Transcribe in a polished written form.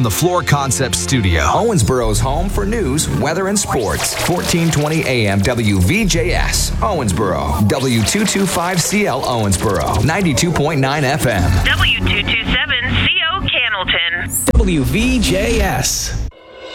The Floor Concepts Studio, Owensboro's home for news, weather, and sports. 1420 AM WVJS, Owensboro. W225CL Owensboro. 92.9 FM. W227CO Cannleton. WVJS.